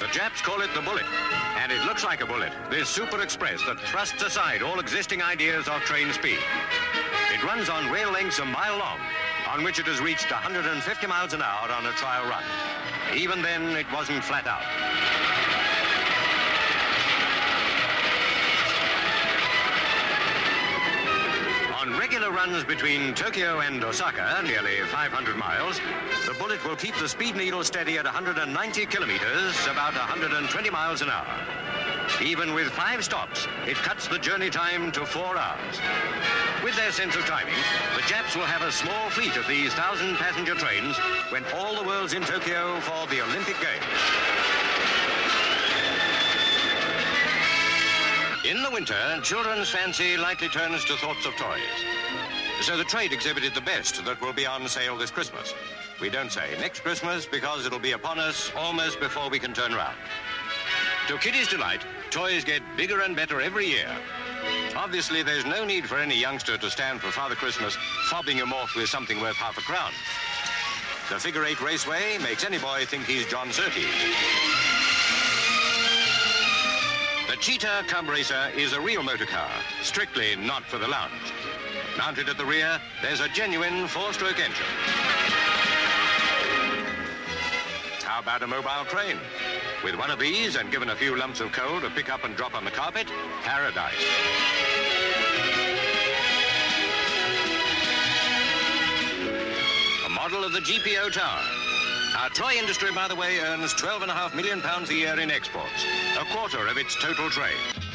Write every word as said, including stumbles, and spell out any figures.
The Japs call it the Bullet, and it looks like a bullet, this Super Express that thrusts aside all existing ideas of train speed. It runs on rail lengths a mile long, on which it has reached one hundred fifty miles an hour on a trial run. Even then, it wasn't flat out. On regular runs between Tokyo and Osaka, nearly five hundred miles, the Bullet will keep the speed needle steady at one hundred ninety kilometers, about one hundred twenty miles an hour. Even with five stops, it cuts the journey time to four hours. With their sense of timing, the Japs will have a small fleet of these thousand passenger trains when all the world's in Tokyo for the Olympic Games. In the winter, children's fancy likely turns to thoughts of toys. So the trade exhibited the best that will be on sale this Christmas. We don't say next Christmas because it'll be upon us almost before we can turn round. To kiddies' delight, toys get bigger and better every year. Obviously, there's no need for any youngster to stand for Father Christmas fobbing him off with something worth half a crown. The figure eight raceway makes any boy think he's John Surtees. The Cheetah Cub Racer is a real motor car, strictly not for the lounge. Mounted at the rear, there's a genuine four-stroke engine. How about a mobile train? With one of these and given a few lumps of coal to pick up and drop on the carpet, paradise. A model of the G P O Tower. Our toy industry, by the way, earns twelve and a half million pounds a year in exports, a quarter of its total trade.